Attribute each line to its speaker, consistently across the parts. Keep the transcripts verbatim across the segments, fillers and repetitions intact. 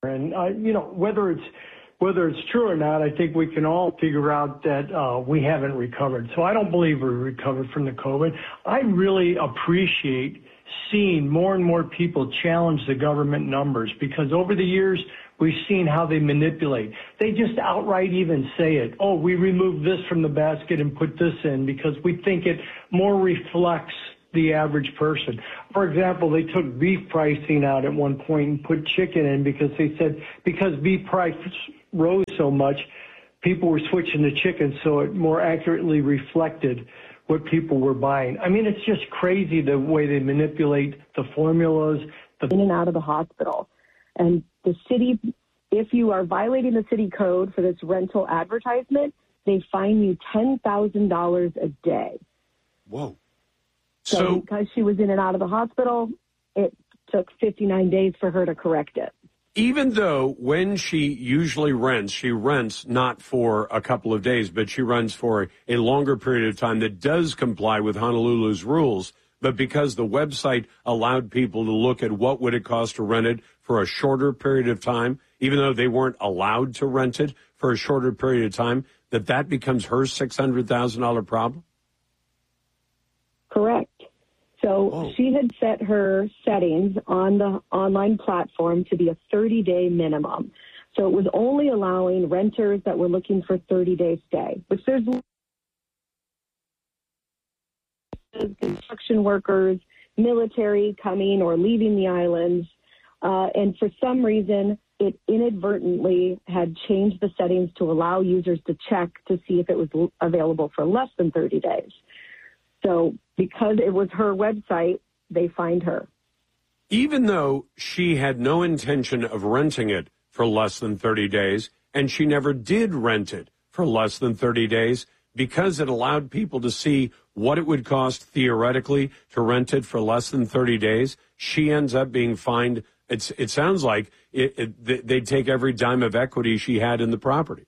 Speaker 1: And, uh, you know, whether it's whether it's true or not, I think we can all figure out that uh, we haven't recovered. So I don't believe we recovered from the COVID. I really appreciate seeing more and more people challenge the government numbers, because over the years, we've seen how they manipulate. They just outright even say it. Oh, we removed this from the basket and put this in because we think it more reflects the average person. For example, they took beef pricing out at one point and put chicken in because they said because beef price rose so much, people were switching to chicken so it more accurately reflected what people were buying. I mean, it's just crazy the way they manipulate the formulas. The
Speaker 2: in and out of the hospital. And the city, if you are violating the city code for this rental advertisement, they fine you ten thousand dollars a day.
Speaker 3: Whoa.
Speaker 2: So,
Speaker 3: so
Speaker 2: because she was in and out of the hospital, it took fifty-nine days for her to correct it.
Speaker 3: Even though when she usually rents, she rents not for a couple of days, but she rents for a longer period of time that does comply with Honolulu's rules. But because the website allowed people to look at what would it cost to rent it for a shorter period of time, even though they weren't allowed to rent it for a shorter period of time, that that becomes her six hundred thousand dollars problem?
Speaker 2: Correct. So
Speaker 3: Whoa.
Speaker 2: She had set her settings on the online platform to be a thirty-day minimum. So it was only allowing renters that were looking for thirty-day stay, which there's construction workers, military coming or leaving the islands. Uh, and for some reason, it inadvertently had changed the settings to allow users to check to see if it was l- available for less than thirty days. So because it was her website, they fined her.
Speaker 3: Even though she had no intention of renting it for less than thirty days, and she never did rent it for less than thirty days, because it allowed people to see what it would cost theoretically to rent it for less than thirty days, she ends up being fined. It's, it sounds like it, it, they'd take every dime of equity she had in the property.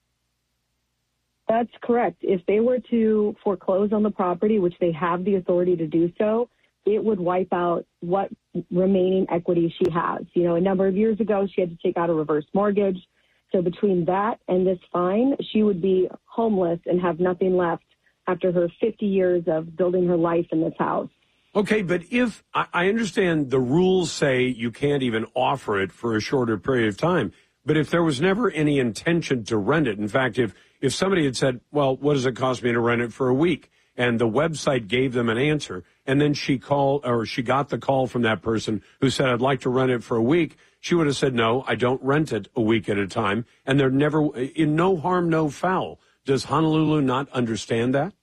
Speaker 2: That's correct. If they were to foreclose on the property, which they have the authority to do so, it would wipe out what remaining equity she has. You know, a number of years ago, she had to take out a reverse mortgage. So between that and this fine, she would be homeless and have nothing left after her fifty years of building her life in this house.
Speaker 3: Okay, but if I understand the rules say you can't even offer it for a shorter period of time, but if there was never any intention to rent it, in fact, if, if somebody had said, well, what does it cost me to rent it for a week? And the website gave them an answer, and then she called or she got the call from that person who said, I'd like to rent it for a week. She would have said, no, I don't rent it a week at a time. And they're never, in no harm, no foul. Does Honolulu not understand that?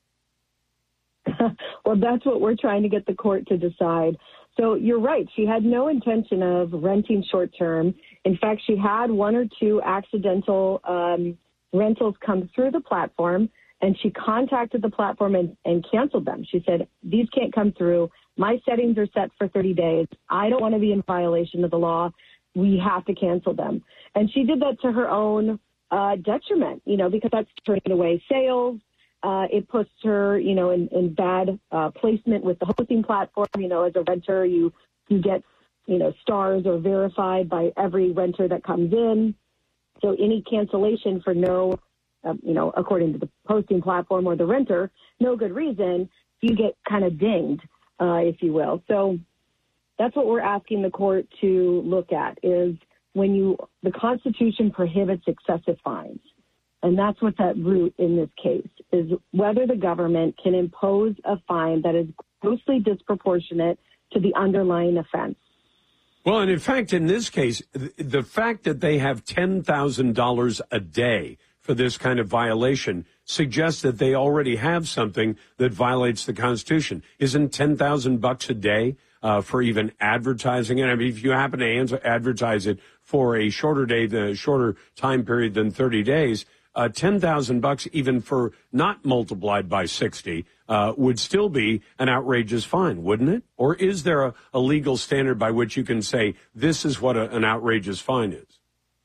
Speaker 2: Well, that's what we're trying to get the court to decide. So you're right. She had no intention of renting short term. In fact, she had one or two accidental um, rentals come through the platform, and she contacted the platform and, and canceled them. She said, these can't come through. My settings are set for thirty days. I don't want to be in violation of the law. We have to cancel them. And she did that to her own uh, detriment, you know, because that's turning away sales. Uh, it puts her, you know, in, in bad uh, placement with the hosting platform. You know, as a renter, you, you get, you know, stars or verified by every renter that comes in. So any cancellation for no, uh, you know, according to the hosting platform or the renter, no good reason, you get kind of dinged, uh, if you will. So that's what we're asking the court to look at is when you, the Constitution prohibits excessive fines. And that's what's at root in this case, is whether the government can impose a fine that is grossly disproportionate to the underlying offense.
Speaker 3: Well, and in fact, in this case, the fact that they have ten thousand dollars a day for this kind of violation suggests that they already have something that violates the Constitution. Isn't ten thousand bucks a day uh, for even advertising it? I mean, if you happen to advertise it for a shorter day, the shorter time period than thirty days, Uh, ten thousand bucks, even for not multiplied by sixty, uh, would still be an outrageous fine, wouldn't it? Or is there a, a legal standard by which you can say this is what a, an outrageous fine is?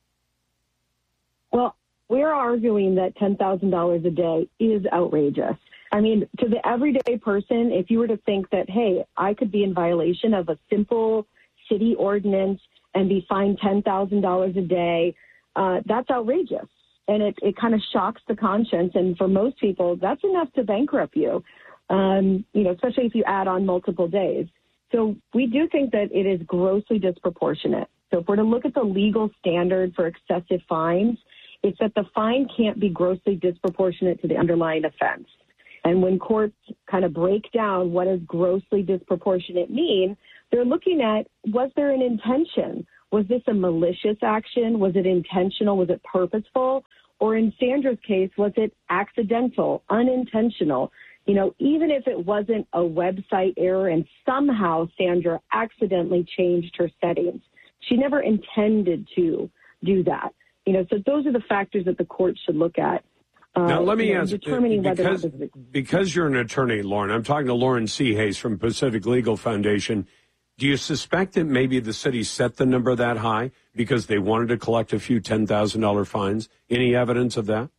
Speaker 2: Well, we're arguing that ten thousand dollars a day is outrageous. I mean, to the everyday person, if you were to think that, hey, I could be in violation of a simple city ordinance and be fined ten thousand dollars a day, uh, that's outrageous. And it, it kind of shocks the conscience. And for most people, that's enough to bankrupt you, um, you know, especially if you add on multiple days. So we do think that it is grossly disproportionate. So if we're to look at the legal standard for excessive fines, it's that the fine can't be grossly disproportionate to the underlying offense. And when courts kind of break down what does grossly disproportionate mean, they're looking at, was there an intention? Was this a malicious action? Was it intentional? Was it purposeful? Or in Sandra's case, was it accidental, unintentional? You know, even if it wasn't a website error and somehow Sandra accidentally changed her settings, she never intended to do that. You know, so those are the factors that the court should look at. Uh,
Speaker 3: now, let me
Speaker 2: you know,
Speaker 3: ask,
Speaker 2: determining
Speaker 3: because,
Speaker 2: whether was...
Speaker 3: because you're an attorney, Lauren, I'm talking to Lauren Seahays from Pacific Legal Foundation. Do you suspect that maybe the city set the number that high because they wanted to collect a few ten thousand dollars fines? Any evidence of that?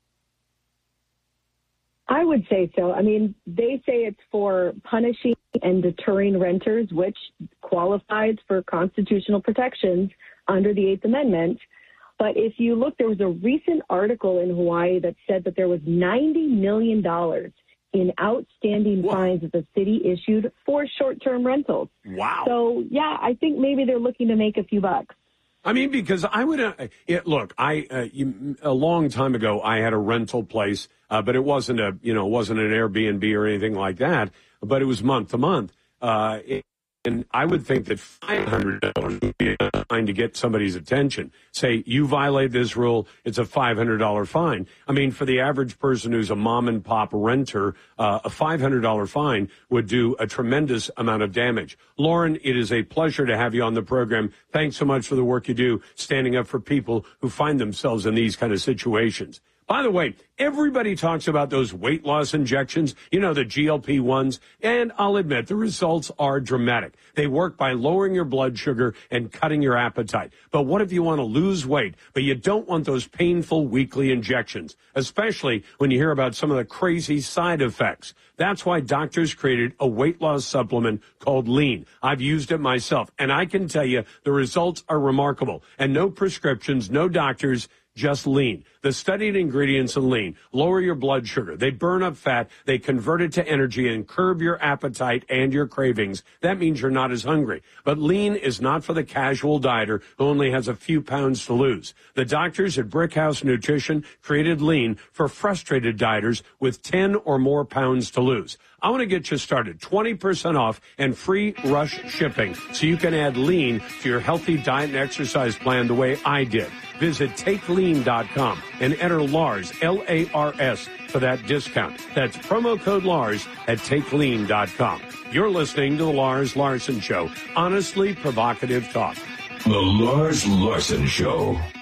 Speaker 2: I would say so. I mean, they say it's for punishing and deterring renters, which qualifies for constitutional protections under the Eighth Amendment. But if you look, there was a recent article in Hawaii that said that there was ninety million dollars in outstanding Whoa. fines that the city issued for short-term rentals.
Speaker 3: Wow.
Speaker 2: So, yeah, I think maybe they're looking to make a few bucks.
Speaker 3: I mean, because I would, uh, it, look, I, uh, you, a long time ago, I had a rental place, uh, but it wasn't a, you know, it wasn't an Airbnb or anything like that, but it was month to month. Uh, it, And I would think that five hundred dollars would be enough fine to get somebody's attention. Say, you violate this rule, it's a five hundred dollars fine. I mean, for the average person who's a mom-and-pop renter, uh, a five hundred dollars fine would do a tremendous amount of damage. Lauren, it is a pleasure to have you on the program. Thanks so much for the work you do, standing up for people who find themselves in these kind of situations. By the way, everybody talks about those weight loss injections, you know, the G L P ones, and I'll admit the results are dramatic. They work by lowering your blood sugar and cutting your appetite. But what if you want to lose weight, but you don't want those painful weekly injections, especially when you hear about some of the crazy side effects? That's why doctors created a weight loss supplement called Lean. I've used it myself, and I can tell you the results are remarkable. And no prescriptions, no doctors, just Lean. The studied ingredients in Lean lower your blood sugar. They burn up fat. They convert it to energy and curb your appetite and your cravings. That means you're not as hungry. But Lean is not for the casual dieter who only has a few pounds to lose. The doctors at Brickhouse Nutrition created Lean for frustrated dieters with ten or more pounds to lose. I want to get you started. twenty percent off and free rush shipping so you can add Lean to your healthy diet and exercise plan the way I did. Visit take lean dot com and enter Lars, L A R S, for that discount. That's promo code Lars at take lean dot com. You're listening to The Lars Larson Show. Honestly provocative talk.
Speaker 4: The Lars Larson Show.